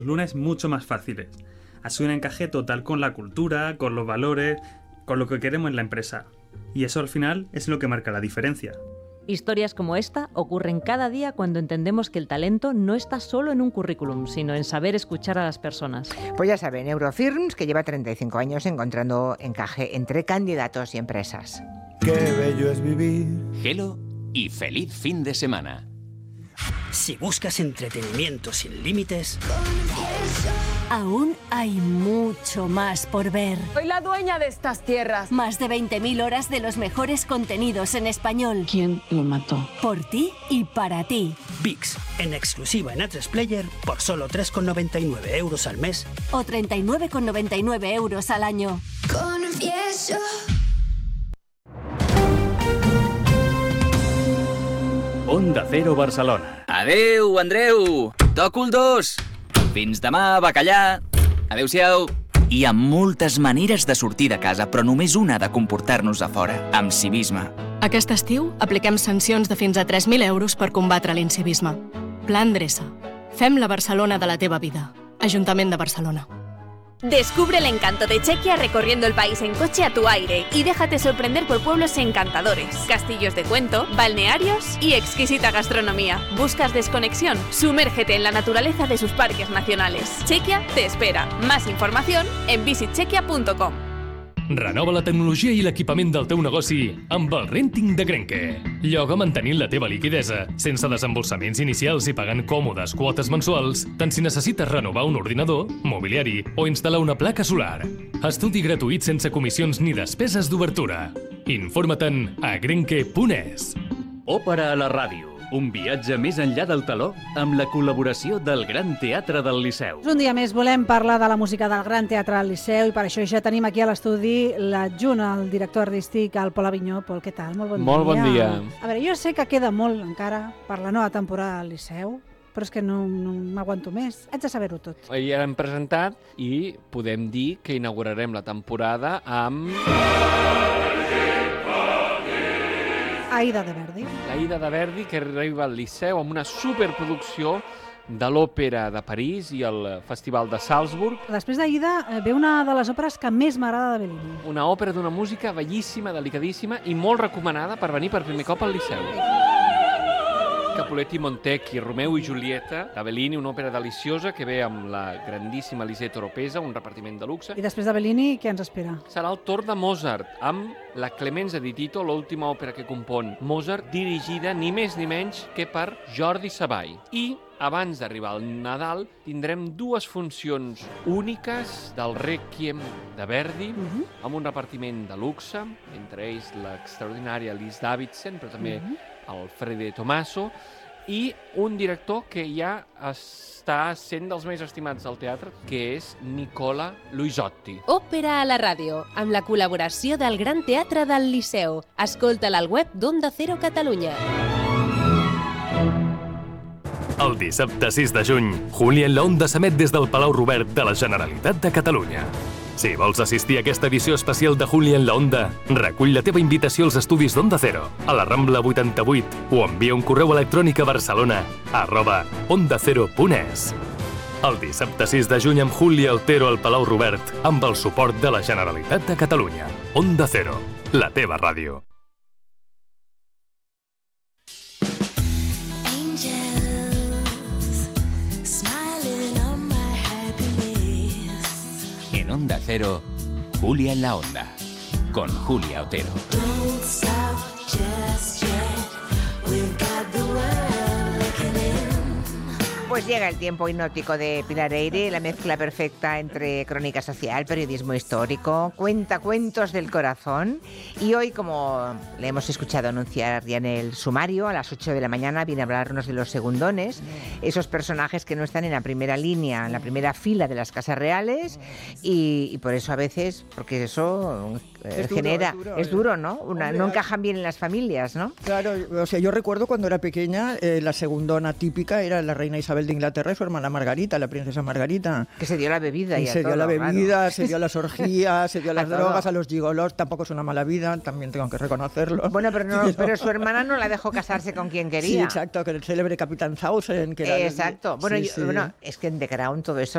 lunes mucho más fáciles. Así un encaje total con la cultura, con los valores, con lo que queremos en la empresa. Y eso al final es lo que marca la diferencia. Historias como esta ocurren cada día cuando entendemos que el talento no está solo en un currículum, sino en saber escuchar a las personas. Pues ya saben, Eurofirms, que lleva 35 años encontrando encaje entre candidatos y empresas. Qué bello es vivir. Hello y feliz fin de semana. Si buscas entretenimiento sin límites, aún hay mucho más por ver. Soy la dueña de estas tierras. Más de 20.000 horas de los mejores contenidos en español. ¿Quién lo mató? Por ti y para ti. VIX, en exclusiva en A3 Player, por solo 3,99 € al mes. O 39,99 € al año. Confieso. Onda Cero Barcelona. Adeu, Andreu! Toco el 2! Fins demà, bacallà! Adeu-siau! Hi ha moltes maneres de sortir de casa, però només una de comportar-nos a fora, amb civisme. Aquest estiu apliquem sancions de fins a 3.000 € per combatre l'incivisme. Pla Endreça. Fem la Barcelona de la teva vida. Ajuntament de Barcelona. Descubre el encanto de Chequia recorriendo el país en coche a tu aire y déjate sorprender por pueblos encantadores, castillos de cuento, balnearios y exquisita gastronomía. ¿Buscas desconexión? Sumérgete en la naturaleza de sus parques nacionales. Chequia te espera. Más información en visitchequia.com. Renova la tecnologia i l'equipament del teu negoci amb el Renting de Grenke. Lloga mantenint la teva liquidesa, sense desembolsaments inicials i pagant còmodes quotes mensuals, tant si necessites renovar un ordinador, mobiliari o instal·lar una placa solar. Estudi gratuït sense comissions ni despeses d'obertura. Informa-te'n a grenke.es. Òpera a la ràdio. Un viatge més enllà del teló amb la col·laboració del Gran Teatre del Liceu. Un dia més volem parlar de la música del Gran Teatre del Liceu i per això ja tenim aquí a l'estudi l'adjunt, el director artístic, el Pol Avinyó. Pol, què tal? Molt bon dia. Molt bon dia. A veure, jo sé que queda molt encara per la nova temporada del Liceu, però és que no m'aguanto més. Haig de saber-ho tot. Ja l'hem presentat i podem dir que inaugurarem la temporada amb... Aida de Verdi. L'Aida de Verdi, que arriba al Liceu amb una superproducció de l'Òpera de París i el Festival de Salzburg. Després d'Aida ve una de les òperes que més m'agrada de Bellini. Una òpera d'una música bellíssima, delicadíssima i molt recomanada per venir per primer cop al Liceu. Capuletti, Montecchi, Romeo i Giulietta, de Bellini, una òpera deliciosa que ve amb la grandíssima Lisette Oropesa, un repartiment de luxe. I després de Bellini, què ens espera? Serà el torn de Mozart, amb la Clemenza di Tito, l'última òpera que compon Mozart, dirigida ni més ni menys que per Jordi Savall. I abans d'arribar al Nadal tindrem dues funcions úniques del Requiem de Verdi, amb un repartiment de luxe, entre ells l'extraordinària Lis Davidsen, però també el Fede Tomaso, i un director que ja està sent dels més estimats del teatre, que és Nicola Luisotti. Òpera a la ràdio, amb la col·laboració del Gran Teatre del Liceu. Escolta-la al web d'Onda Cero Catalunya. El dissabte 6 de juny, Júlia en la Onda s'emet des del Palau Robert de la Generalitat de Catalunya. Si vols assistir a aquesta edició especial de Júlia en la Onda, recull la teva invitació als estudis d'Onda Cero, a la Rambla 88, o envia un correu electrònic a barcelona@ondacero.es. El dissabte 6 de juny amb Júlia Otero al Palau Robert, amb el suport de la Generalitat de Catalunya. Onda Cero, la teva ràdio. En Onda Cero, Julia en la Onda, con Julia Otero. Pues llega el tiempo hipnótico de Pilar Eyre, la mezcla perfecta entre crónica social, periodismo histórico, cuentacuentos del corazón. Y hoy, como le hemos escuchado anunciar ya en el sumario, a las 8 de la mañana viene a hablarnos de los segundones, esos personajes que no están en la primera línea, en la primera fila de las casas reales, y por eso a veces, porque eso es duro, ¿no? No encajan bien en las familias, ¿no? Claro, o sea, yo recuerdo cuando era pequeña, la segundona típica era la reina Isabel de Inglaterra y su hermana Margarita, la princesa Margarita. Que se dio la bebida y se dio la bebida, se dio las orgías, se dio las drogas, a los gigolos. Tampoco es una mala vida, también tengo que reconocerlo. Bueno, pero su hermana no la dejó casarse con quien quería. Sí, exacto, que el célebre Capitán Sausen. Que era exacto. Bueno, es que en The Crown todo eso